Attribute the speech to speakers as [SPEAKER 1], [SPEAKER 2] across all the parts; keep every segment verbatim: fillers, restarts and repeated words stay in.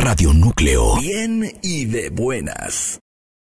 [SPEAKER 1] Radio Núcleo.
[SPEAKER 2] Bien y de buenas.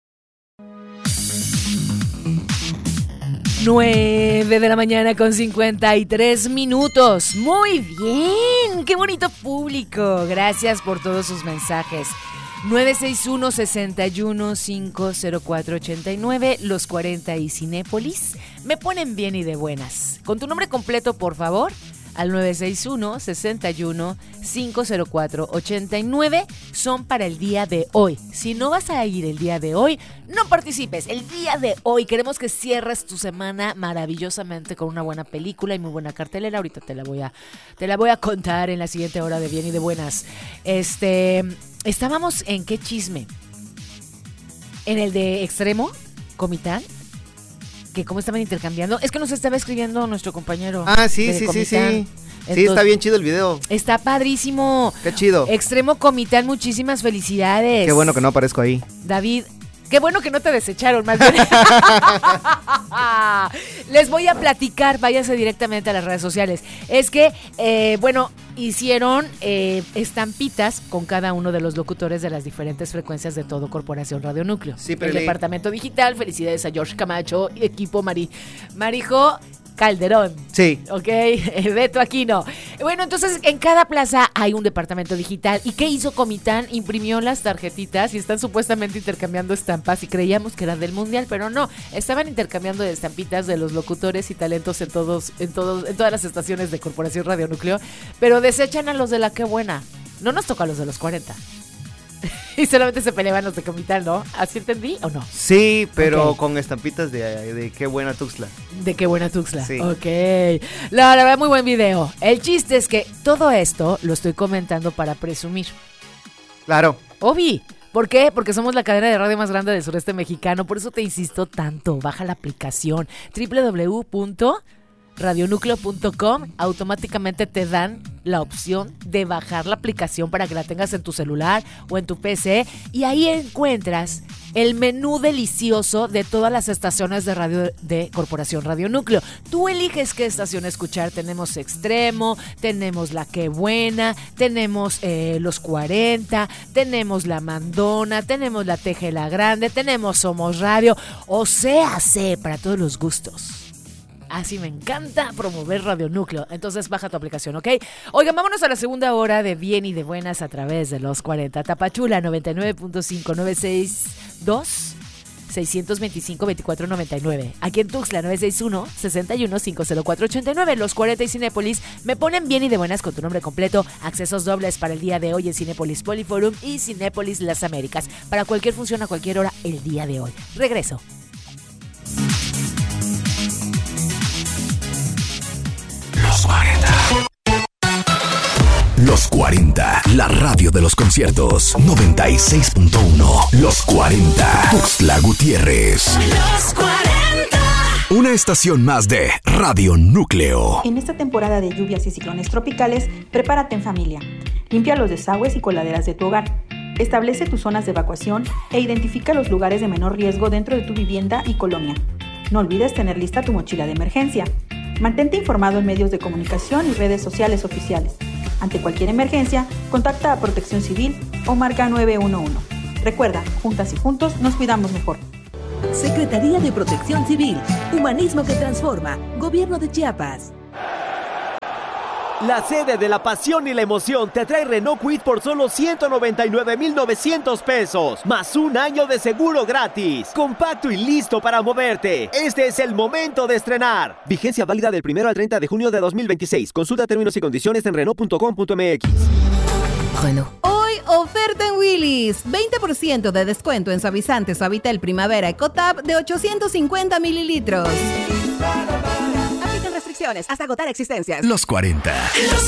[SPEAKER 3] nueve de la mañana con cincuenta y tres minutos. Muy bien, qué bonito público. Gracias por todos sus mensajes. nueve seis uno, seis uno cinco cero cuatro ocho nueve, Los cuarenta y Cinépolis. Me ponen bien y de buenas. Con tu nombre completo, por favor, al nueve seis uno, seis uno cinco cero cuatro ocho nueve. Son para el día de hoy. Si no vas a ir el día de hoy, no participes. El día de hoy queremos que cierres tu semana maravillosamente con una buena película y muy buena cartelera. Ahorita te la voy a, te la voy a contar en la siguiente hora de bien y de buenas. Este, estábamos en ¿qué chisme? En el de Extremo, Comitán. Que cómo estaban intercambiando. Es que nos estaba escribiendo nuestro compañero.
[SPEAKER 4] Ah, sí, sí, sí, sí.
[SPEAKER 3] Entonces,
[SPEAKER 4] sí, está bien chido el video.
[SPEAKER 3] Está padrísimo.
[SPEAKER 4] Qué chido.
[SPEAKER 3] Extremo Comitán, muchísimas felicidades.
[SPEAKER 4] Qué bueno que no aparezco ahí.
[SPEAKER 3] David, qué bueno que no te desecharon, más bien. Les voy a platicar, váyanse directamente a las redes sociales. Es que, eh, bueno, hicieron eh, estampitas con cada uno de los locutores de las diferentes frecuencias de todo Corporación Radio Núcleo.
[SPEAKER 4] Sí,
[SPEAKER 3] el departamento digital, felicidades a George Camacho y equipo Mari, Marijo Calderón.
[SPEAKER 4] Sí.
[SPEAKER 3] Ok, Beto Aquino. Bueno, entonces en cada plaza hay un departamento digital. ¿Y qué hizo Comitán? Imprimió las tarjetitas y están supuestamente intercambiando estampas y creíamos que era del mundial, pero no. Estaban intercambiando estampitas de los locutores y talentos en todos, en todos, en todas las estaciones de Corporación Radio Núcleo, pero desechan a los de la Qué Buena. No nos toca a los de los cuarenta. Y solamente se peleaban los de Comitán, ¿no? ¿Así entendí o no?
[SPEAKER 4] Sí, pero
[SPEAKER 3] okay.
[SPEAKER 4] Con estampitas de, de Qué Buena Tuxtla.
[SPEAKER 3] De Qué Buena Tuxtla.
[SPEAKER 4] Sí.
[SPEAKER 3] Ok. La, la verdad, muy buen video. El chiste es que todo esto lo estoy comentando para presumir.
[SPEAKER 4] Claro.
[SPEAKER 3] Obi. ¿Por qué? Porque somos la cadena de radio más grande del sureste mexicano. Por eso te insisto tanto. Baja la aplicación doble u doble u doble u punto radio núcleo punto com. Automáticamente te dan la opción de bajar la aplicación para que la tengas en tu celular o en tu P C. Y ahí encuentras el menú delicioso de todas las estaciones de radio de Corporación Radio Núcleo. Tú eliges qué estación escuchar. Tenemos Extremo, tenemos La Qué Buena, tenemos eh, Los cuarenta, tenemos La Mandona, tenemos La Teje La Grande, tenemos Somos Radio. O sea, sé para todos los gustos. Así me encanta promover Radio Núcleo. Entonces baja tu aplicación, ¿ok? Oigan, vámonos a la segunda hora de Bien y de Buenas a través de Los cuarenta. Tapachula noventa y nueve punto cinco, nueve seis dos, seis dos cinco, dos cuatro nueve nueve. Aquí en Tuxtla nueve seis uno, seis uno cinco cero cuatro ocho nueve. Los cuarenta y Cinépolis me ponen bien y de buenas con tu nombre completo. Accesos dobles para el día de hoy en Cinépolis Poliforum y Cinépolis Las Américas. Para cualquier función a cualquier hora el día de hoy. Regreso.
[SPEAKER 1] Los cuarenta. Los cuarenta, la radio de los conciertos. noventa y seis punto uno. Los cuarenta. Tuxtla Gutiérrez.
[SPEAKER 5] Los cuarenta.
[SPEAKER 1] Una estación más de Radio Núcleo.
[SPEAKER 6] En esta temporada de lluvias y ciclones tropicales, prepárate en familia. Limpia los desagües y coladeras de tu hogar. Establece tus zonas de evacuación e identifica los lugares de menor riesgo dentro de tu vivienda y colonia. No olvides tener lista tu mochila de emergencia. Mantente informado en medios de comunicación y redes sociales oficiales. Ante cualquier emergencia, contacta a Protección Civil o marca nueve uno uno. Recuerda, juntas y juntos nos cuidamos mejor.
[SPEAKER 7] Secretaría de Protección Civil, Humanismo que Transforma, Gobierno de Chiapas.
[SPEAKER 8] La sede de la pasión y la emoción te trae Renault Kwid por solo ciento noventa y nueve mil novecientos pesos, más un año de seguro gratis. Compacto y listo para moverte. Este es el momento de estrenar. Vigencia válida del primero al treinta de junio de dos mil veintiséis. Consulta términos y condiciones en renault punto com punto m x.
[SPEAKER 9] Renault. Hoy, oferta en Willy's. veinte por ciento de descuento en suavizante Suavitel Primavera EcoTab de ochocientos cincuenta mililitros. Aplican restricciones hasta agotar existencias.
[SPEAKER 1] Los cuarenta.
[SPEAKER 5] Los